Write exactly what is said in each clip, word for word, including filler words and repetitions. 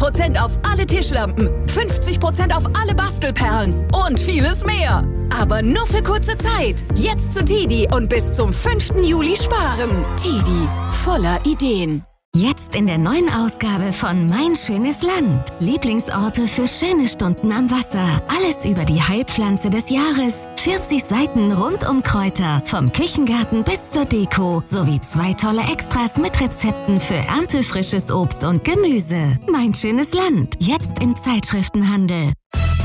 Prozent auf alle Tischlampen, fünfzig Prozent auf alle Bastelperlen und vieles mehr. Aber nur für kurze Zeit. Jetzt zu Tidi und bis zum fünften Juli sparen. Tidi, voller Ideen. Jetzt in der neuen Ausgabe von Mein schönes Land. Lieblingsorte für schöne Stunden am Wasser. Alles über die Heilpflanze des Jahres. vierzig Seiten rund um Kräuter. Vom Küchengarten bis zur Deko. Sowie zwei tolle Extras mit Rezepten für erntefrisches Obst und Gemüse. Mein schönes Land. Jetzt im Zeitschriftenhandel.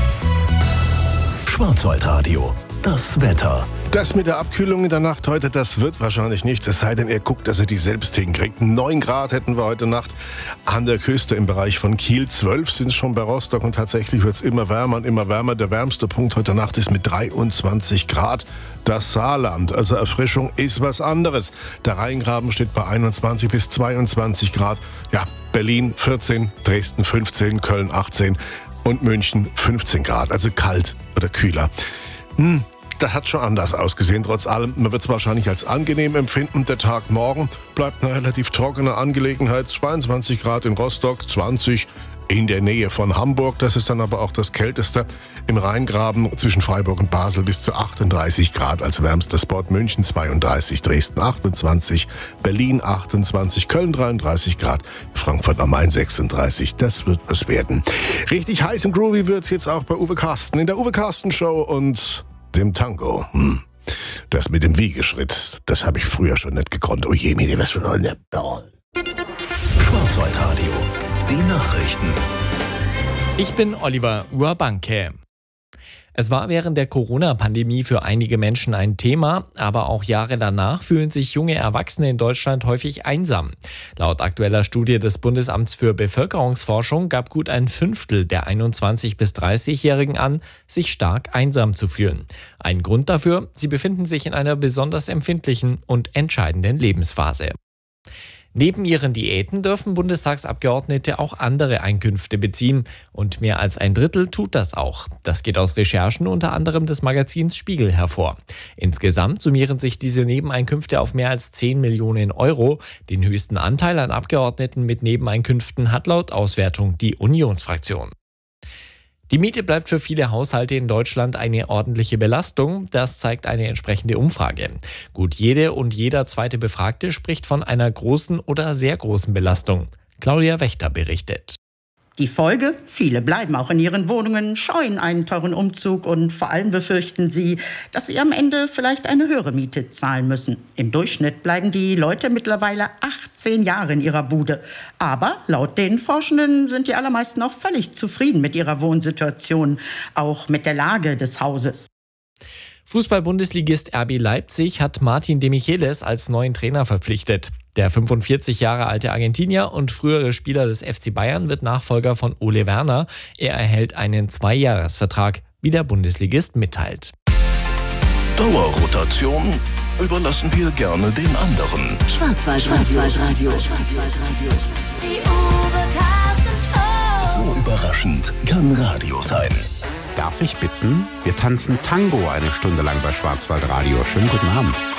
Schwarzwaldradio. Das Wetter. Das mit der Abkühlung in der Nacht heute, das wird wahrscheinlich nichts, es sei denn, ihr guckt, dass ihr die selbst hinkriegt. neun Grad hätten wir heute Nacht an der Küste im Bereich von Kiel. zwölf sind es schon bei Rostock und tatsächlich wird es immer wärmer und immer wärmer. Der wärmste Punkt heute Nacht ist mit dreiundzwanzig Grad. Das Saarland, also Erfrischung ist was anderes. Der Rheingraben steht bei einundzwanzig bis zweiundzwanzig Grad. Ja, Berlin vierzehn, Dresden fünfzehn, Köln achtzehn und München fünfzehn Grad, also kalt oder kühler. Hm. Das hat schon anders ausgesehen. Trotz allem, man wird es wahrscheinlich als angenehm empfinden. Der Tag morgen bleibt eine relativ trockene Angelegenheit. zweiundzwanzig Grad in Rostock, zwanzig in der Nähe von Hamburg. Das ist dann aber auch das Kälteste. Im Rheingraben zwischen Freiburg und Basel bis zu achtunddreißig Grad als wärmster Spot. München zweiunddreißig, Dresden achtundzwanzig, Berlin achtundzwanzig, Köln dreiunddreißig Grad, Frankfurt am Main sechsunddreißig. Das wird was werden. Richtig heiß und groovy wird es jetzt auch bei Uwe Carsten in der Uwe Carsten Show und dem Tango. Hm. Das mit dem Wiegeschritt, das habe ich früher schon nicht gekonnt. Oh je, mir was für eine Ball. Schwarzwaldradio. Die Nachrichten. Ich bin Oliver Urbanke. Es war während der Corona-Pandemie für einige Menschen ein Thema, aber auch Jahre danach fühlen sich junge Erwachsene in Deutschland häufig einsam. Laut aktueller Studie des Bundesamts für Bevölkerungsforschung gab gut ein Fünftel der einundzwanzig- bis dreißigjährigen an, sich stark einsam zu fühlen. Ein Grund dafür: sie befinden sich in einer besonders empfindlichen und entscheidenden Lebensphase. Neben ihren Diäten dürfen Bundestagsabgeordnete auch andere Einkünfte beziehen. Und mehr als ein Drittel tut das auch. Das geht aus Recherchen unter anderem des Magazins Spiegel hervor. Insgesamt summieren sich diese Nebeneinkünfte auf mehr als zehn Millionen Euro. Den höchsten Anteil an Abgeordneten mit Nebeneinkünften hat laut Auswertung die Unionsfraktion. Die Miete bleibt für viele Haushalte in Deutschland eine ordentliche Belastung. Das zeigt eine entsprechende Umfrage. Gut jede und jeder zweite Befragte spricht von einer großen oder sehr großen Belastung. Claudia Wächter berichtet. Die Folge? Viele bleiben auch in ihren Wohnungen, scheuen einen teuren Umzug und vor allem befürchten sie, dass sie am Ende vielleicht eine höhere Miete zahlen müssen. Im Durchschnitt bleiben die Leute mittlerweile achtzehn Jahre in ihrer Bude. Aber laut den Forschenden sind die allermeisten auch völlig zufrieden mit ihrer Wohnsituation, auch mit der Lage des Hauses. Fußball-Bundesligist R B Leipzig hat Martin de Michelis als neuen Trainer verpflichtet. Der fünfundvierzig Jahre alte Argentinier und frühere Spieler des F C Bayern wird Nachfolger von Ole Werner. Er erhält einen Zweijahresvertrag, wie der Bundesligist mitteilt. Dauerrotation überlassen wir gerne den anderen. Schwarzwaldradio. Die Uwe Carsten Show. So überraschend kann Radio sein. Darf ich bitten? Wir tanzen Tango eine Stunde lang bei Schwarzwaldradio. Schönen guten Abend.